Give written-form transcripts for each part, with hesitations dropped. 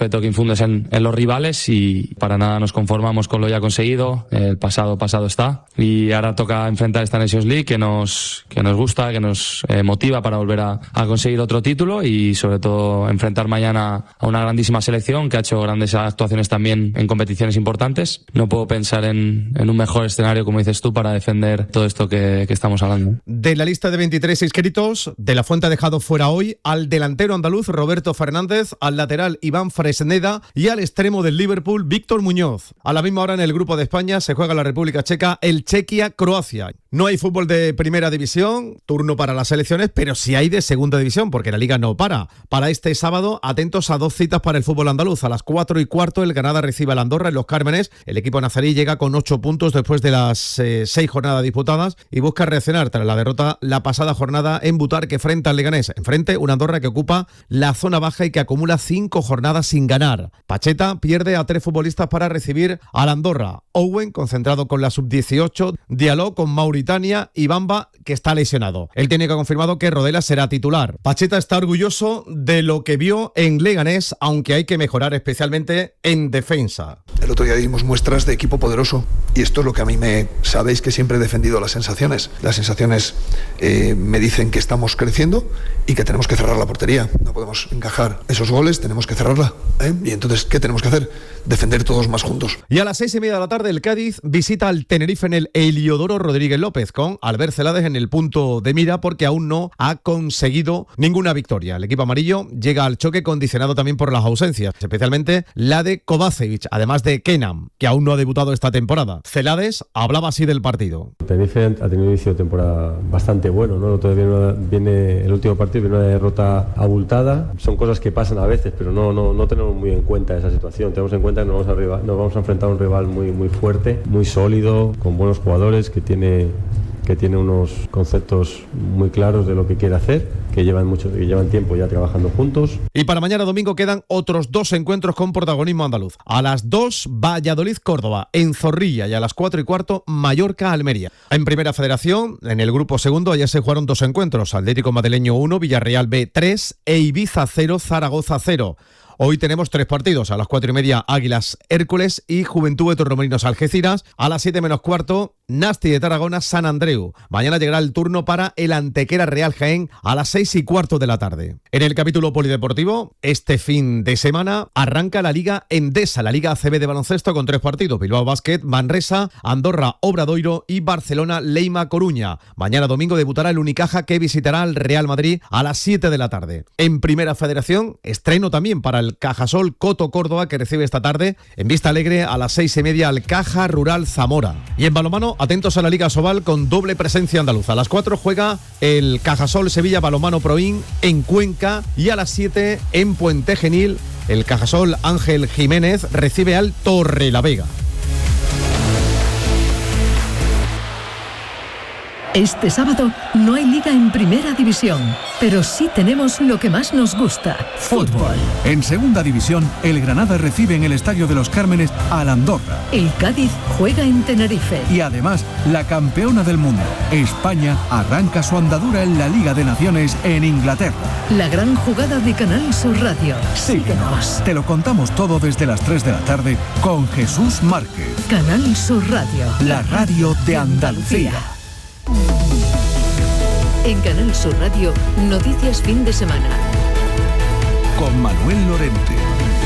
respeto que infundes en los rivales, y para nada nos conformamos con lo ya conseguido. El pasado está, y ahora toca enfrentar esta Nations League que nos gusta, que nos motiva para volver a conseguir otro título, y sobre todo enfrentar mañana a una grandísima selección que ha hecho grandes actuaciones también en competiciones importantes. No puedo pensar en un mejor escenario, como dices tú, para defender todo esto que estamos hablando. De la lista de 23 inscritos, De la Fuente ha dejado fuera hoy al delantero andaluz Roberto Fernández, al lateral Iván Fresneda y al extremo del Liverpool Víctor Muñoz. A la misma hora en el grupo de España se juega la República Checa, el Chequia-Croacia. No hay fútbol de primera división, turno para las selecciones, pero sí hay de segunda división, porque la Liga no para. Para este sábado, atentos a 2 citas para el fútbol andaluz. A las 4:15 el Granada recibe al Andorra en Los Cármenes. El equipo nazarí llega con 8 puntos después de las 6 jornadas disputadas y busca reaccionar tras la derrota la pasada jornada en Butarque frente al Leganés. Enfrente, un Andorra que ocupa la zona baja y que acumula 5 jornadas sin ganar. Pacheta pierde a 3 futbolistas para recibir al Andorra. Owen, concentrado con la sub-18, Diallo con Mauritania y Bamba, que está lesionado. El técnico ha confirmado que Rodela será titular. Pacheta está orgulloso de lo que vio en Leganés, aunque hay que mejorar especialmente en defensa. El otro día dimos muestras de equipo poderoso, y esto es lo que a mí sabéis que siempre he defendido las sensaciones. Las sensaciones me dicen que estamos creciendo y que tenemos que cerrar la portería. No podemos encajar esos goles, tenemos que cerrarla. Y entonces, ¿qué tenemos que hacer? Defender todos más juntos. Y a las 6:30 de la tarde el Cádiz visita al Tenerife en el Heliodoro Rodríguez López, con Albert Celades en el punto de mira, porque aún no ha conseguido ninguna victoria. El equipo amarillo llega al choque condicionado también por las ausencias, especialmente la de Kovacevic, además de Kenan, que aún no ha debutado esta temporada. Celades hablaba así del partido. Tenerife ha tenido un inicio de temporada bastante bueno, ¿no? Todavía viene el último partido, viene una derrota abultada. Son cosas que pasan a veces, pero no tenemos muy en cuenta esa situación. Tenemos en cuenta que nos vamos a enfrentar a un rival muy fuerte, muy sólido, con buenos jugadores, que tiene unos conceptos muy claros de lo que quiere hacer, que llevan tiempo ya trabajando juntos. Y para mañana domingo quedan otros 2 encuentros con protagonismo andaluz. A las 2, Valladolid-Córdoba en Zorrilla, y a las 4:15, Mallorca-Almería. En Primera Federación, en el grupo segundo, ayer se jugaron 2 encuentros: Atlético Madrileño 1, Villarreal B 3 e Ibiza 0, Zaragoza 0. Hoy tenemos 3 partidos. A las 4:30, Águilas Hércules y Juventud de Torremolinos Algeciras. A las 7:15, Nasti de Tarragona San Andreu. Mañana llegará el turno para el Antequera Real Jaén a las 6:15 de la tarde. En el capítulo polideportivo, este fin de semana arranca la Liga Endesa, la Liga ACB de baloncesto, con 3 partidos: Bilbao Basket, Manresa, Andorra Obradoiro y Barcelona Leima Coruña. Mañana domingo debutará el Unicaja, que visitará al Real Madrid a las 7 de la tarde. En Primera Federación, estreno también para el Cajasol Coto Córdoba, que recibe esta tarde en Vista Alegre a las 6:30 al Caja Rural Zamora. Y en balonmano, atentos a la Liga Sobal con doble presencia andaluza. A las 4 juega el Cajasol Sevilla Balonmano Proin en Cuenca, y a las 7 en Puente Genil el Cajasol Ángel Jiménez recibe al Torrelavega. Este sábado no hay liga en primera división, pero sí tenemos lo que más nos gusta: fútbol. En segunda división, el Granada recibe en el Estadio de los Cármenes al Andorra. El Cádiz juega en Tenerife. Y además, la campeona del mundo, España, arranca su andadura en la Liga de Naciones en Inglaterra. La gran jugada de Canal Sur Radio. Síguenos. Te lo contamos todo desde las 3 de la tarde con Jesús Márquez. Canal Sur Radio. La radio de Andalucía. En Canal Sur Radio, noticias fin de semana. Con Manuel Lorente.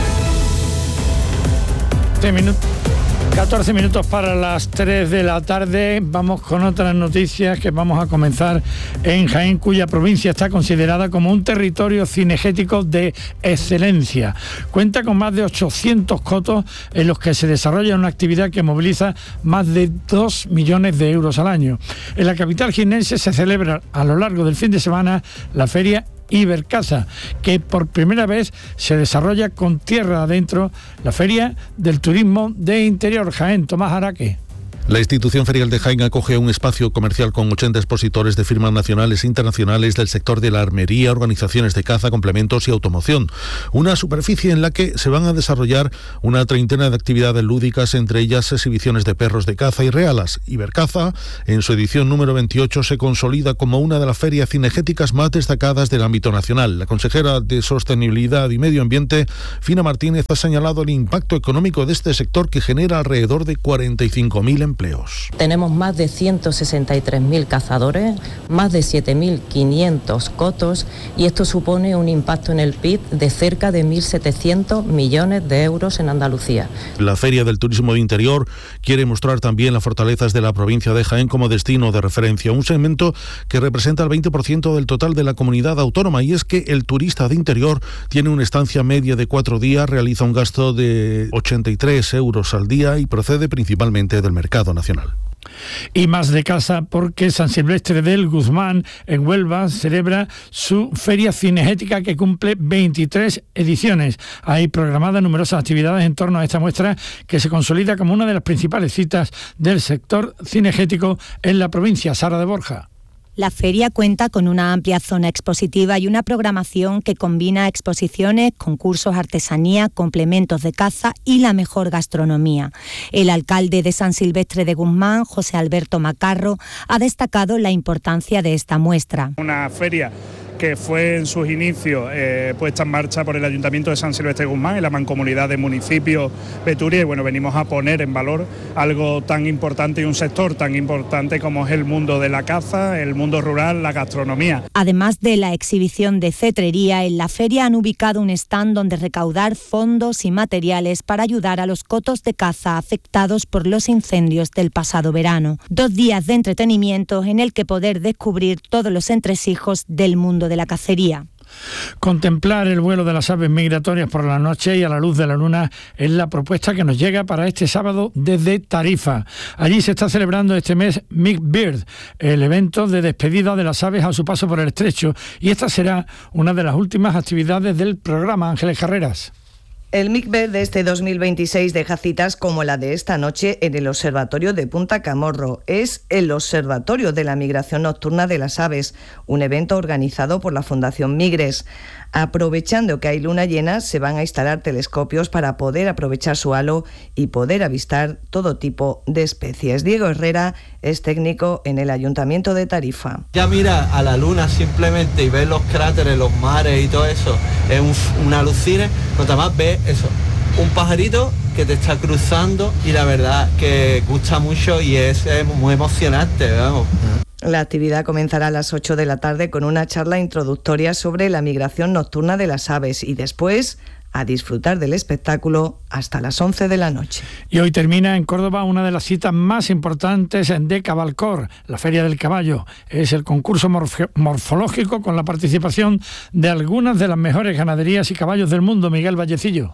14 minutos para las 3 de la tarde. Vamos con otras noticias, que vamos a comenzar en Jaén, cuya provincia está considerada como un territorio cinegético de excelencia. Cuenta con más de 800 cotos en los que se desarrolla una actividad que moviliza más de 2 millones de euros al año. En la capital jiennense se celebra a lo largo del fin de semana la feria Ibercaza, que por primera vez se desarrolla con tierra adentro, la Feria del Turismo de Interior. Jaén, Tomás Araque. La institución ferial de Jaén acoge un espacio comercial con 80 expositores de firmas nacionales e internacionales del sector de la armería, organizaciones de caza, complementos y automoción. Una superficie en la que se van a desarrollar una treintena de actividades lúdicas, entre ellas exhibiciones de perros de caza y realas. Ibercaza, en su edición número 28, se consolida como una de las ferias cinegéticas más destacadas del ámbito nacional. La consejera de Sostenibilidad y Medio Ambiente, Fina Martínez, ha señalado el impacto económico de este sector, que genera alrededor de 45.000 empleos. Tenemos más de 163.000 cazadores, más de 7.500 cotos, y esto supone un impacto en el PIB de cerca de 1.700 millones de euros en Andalucía. La Feria del Turismo de Interior quiere mostrar también las fortalezas de la provincia de Jaén como destino de referencia, un segmento que representa el 20% del total de la comunidad autónoma, y es que el turista de interior tiene una estancia media de 4 días, realiza un gasto de 83 euros al día y procede principalmente del mercado nacional. Y más de casa, porque San Silvestre del Guzmán, en Huelva, celebra su feria cinegética, que cumple 23 ediciones. Hay programadas numerosas actividades en torno a esta muestra, que se consolida como una de las principales citas del sector cinegético en la provincia. Sara de Borja. La feria cuenta con una amplia zona expositiva y una programación que combina exposiciones, concursos, artesanía, complementos de caza y la mejor gastronomía. El alcalde de San Silvestre de Guzmán, José Alberto Macarro, ha destacado la importancia de esta muestra. Una feria que fue en sus inicios puesta en marcha por el Ayuntamiento de San Silvestre de Guzmán y la Mancomunidad de Municipios Beturia, y bueno, venimos a poner en valor algo tan importante y un sector tan importante como es el mundo de la caza, el mundo rural, la gastronomía. Además de la exhibición de cetrería, en la feria han ubicado un stand donde recaudar fondos y materiales para ayudar a los cotos de caza afectados por los incendios del pasado verano. 2 días de entretenimiento en el que poder descubrir todos los entresijos del mundo de la cacería. Contemplar el vuelo de las aves migratorias por la noche y a la luz de la luna es la propuesta que nos llega para este sábado desde Tarifa. Allí se está celebrando este mes Mick Bird, el evento de despedida de las aves a su paso por el estrecho, y esta será una de las últimas actividades del programa. Ángeles Carreras. El MICBER de este 2026 deja citas como la de esta noche en el Observatorio de Punta Camorro. Es el Observatorio de la Migración Nocturna de las Aves, un evento organizado por la Fundación Migres. Aprovechando que hay luna llena, se van a instalar telescopios para poder aprovechar su halo y poder avistar todo tipo de especies. Diego Herrera es técnico en el Ayuntamiento de Tarifa. Ya mira a la luna simplemente y ves los cráteres, los mares y todo eso, es un alucine, no más ves eso, un pajarito que te está cruzando, y la verdad que gusta mucho y es muy emocionante, vamos. La actividad comenzará a las 8 de la tarde con una charla introductoria sobre la migración nocturna de las aves, y después a disfrutar del espectáculo hasta las 11 de la noche. Y hoy termina en Córdoba una de las citas más importantes de Cabalcor, la Feria del Caballo. Es el concurso morfológico con la participación de algunas de las mejores ganaderías y caballos del mundo. Miguel Vallecillo.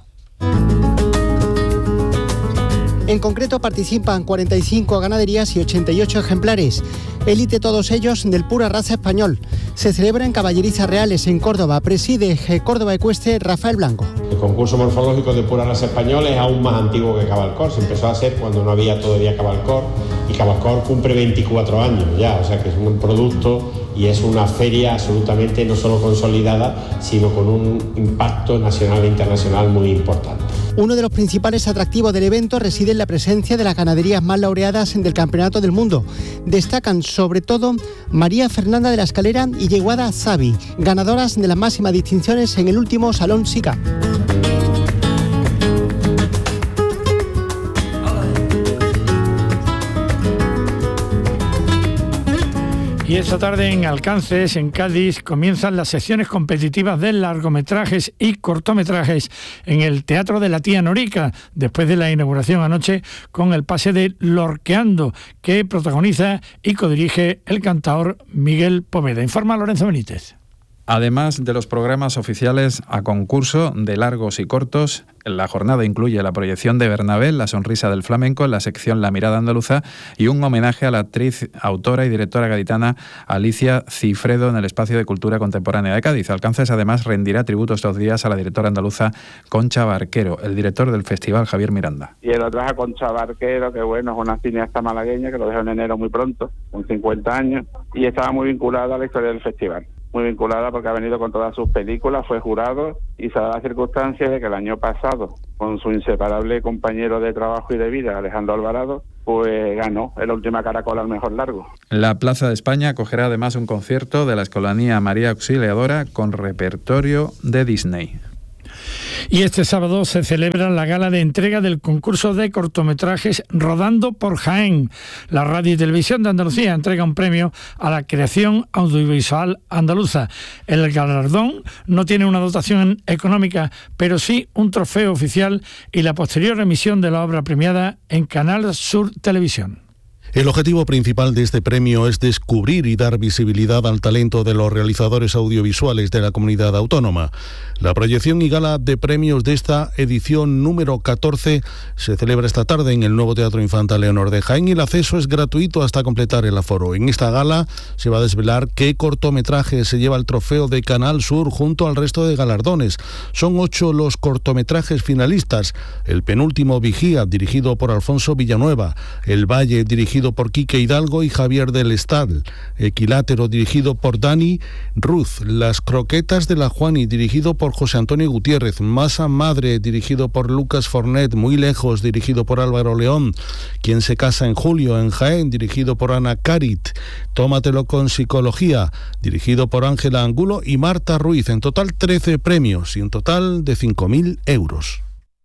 En concreto participan 45 ganaderías y 88 ejemplares. Élite todos ellos del pura raza español. Se celebra en Caballerizas Reales, en Córdoba. Preside Córdoba Ecuestre Rafael Blanco. El concurso morfológico de pura raza español es aún más antiguo que Cabalcor. Se empezó a hacer cuando no había todavía Cabalcor, y Cabalcor cumple 24 años ya, o sea que es un producto y es una feria absolutamente no solo consolidada, sino con un impacto nacional e internacional muy importante. Uno de los principales atractivos del evento reside en la presencia de las ganaderías más laureadas del Campeonato del Mundo. Destacan sobre todo María Fernanda de la Escalera y Yeguada Zavi, ganadoras de las máximas distinciones en el último Salón SICA. Y esta tarde en Alcances, en Cádiz, comienzan las secciones competitivas de largometrajes y cortometrajes en el Teatro de la Tía Norica, después de la inauguración anoche con el pase de Lorqueando, que protagoniza y codirige el cantaor Miguel Poveda. Informa Lorenzo Benítez. Además de los programas oficiales a concurso de largos y cortos, la jornada incluye la proyección de Bernabé, La sonrisa del flamenco, en la sección La mirada andaluza, y un homenaje a la actriz, autora y directora gaditana Alicia Cifredo en el Espacio de Cultura Contemporánea de Cádiz. Alcances además rendirá tributo estos días a la directora andaluza Concha Barquero. El director del festival, Javier Miranda. Y el otro es a Concha Barquero, que bueno, es una cineasta malagueña que lo dejó en enero muy pronto, con 50 años, y estaba muy vinculada a la historia del festival. Muy vinculada porque ha venido con todas sus películas, fue jurado y se da la circunstancia de que el año pasado, con su inseparable compañero de trabajo y de vida, Alejandro Alvarado, pues ganó el Última Caracola al mejor largo. La Plaza de España acogerá además un concierto de la Escolanía María Auxiliadora con repertorio de Disney. Y este sábado se celebra la gala de entrega del concurso de cortometrajes Rodando por Jaén. La Radio y Televisión de Andalucía entrega un premio a la creación audiovisual andaluza. El galardón no tiene una dotación económica, pero sí un trofeo oficial y la posterior emisión de la obra premiada en Canal Sur Televisión. El objetivo principal de este premio es descubrir y dar visibilidad al talento de los realizadores audiovisuales de la comunidad autónoma. La proyección y gala de premios de esta edición número 14 se celebra esta tarde en el nuevo Teatro Infanta Leonor de Jaén y el acceso es gratuito hasta completar el aforo. En esta gala se va a desvelar qué cortometraje se lleva el trofeo de Canal Sur junto al resto de galardones. Son 8 los cortometrajes finalistas. El penúltimo, Vigía, dirigido por Alfonso Villanueva. El Valle, dirigido por Quique Hidalgo y Javier del Estal. Equilátero, dirigido por Dani Ruz. Las croquetas de la Juani, dirigido por José Antonio Gutiérrez. Masa Madre, dirigido por Lucas Fornet. Muy lejos, dirigido por Álvaro León. Quien se casa en julio, en Jaén, dirigido por Ana Carit. Tómatelo con psicología, dirigido por Ángela Angulo y Marta Ruiz. En total 13 premios y un total de 5.000 euros.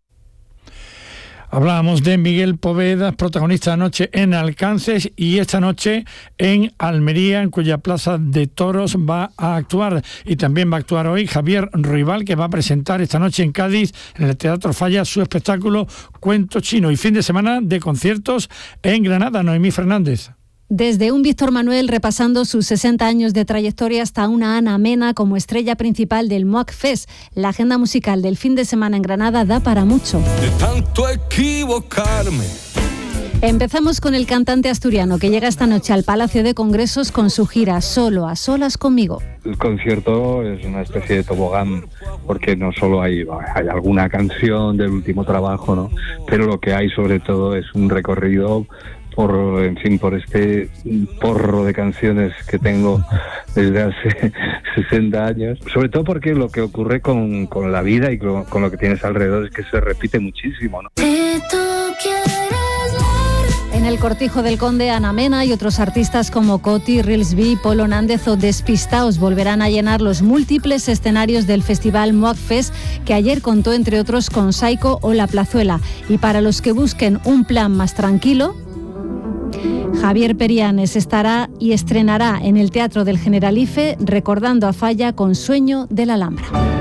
Hablábamos de Miguel Poveda, protagonista anoche en Alcances y esta noche en Almería, en cuya Plaza de Toros va a actuar. Y también va a actuar hoy Javier Ruibal, que va a presentar esta noche en Cádiz, en el Teatro Falla, su espectáculo Cuento Chino. Y fin de semana de conciertos en Granada. Noemí Fernández. Desde un Víctor Manuel repasando sus 60 años de trayectoria hasta una Ana Mena como estrella principal del MOAC Fest, la agenda musical del fin de semana en Granada da para mucho. De tanto equivocarme. Empezamos con el cantante asturiano que llega esta noche al Palacio de Congresos con su gira Solo a solas conmigo. El concierto es una especie de tobogán porque no solo hay alguna canción del último trabajo, ¿no? Pero lo que hay sobre todo es un recorrido por este porro de canciones que tengo desde hace 60 años, sobre todo porque lo que ocurre con la vida y con lo que tienes alrededor es que se repite muchísimo, ¿no? En el Cortijo del Conde, Ana Mena y otros artistas como Coti, Rilsby, Polo Nández o Despistaos volverán a llenar los múltiples escenarios del Festival MOAC Fest, que ayer contó entre otros con Saico o La Plazuela. Y para los que busquen un plan más tranquilo, Javier Perianes estará y estrenará en el Teatro del Generalife recordando a Falla con Sueño de la Alhambra.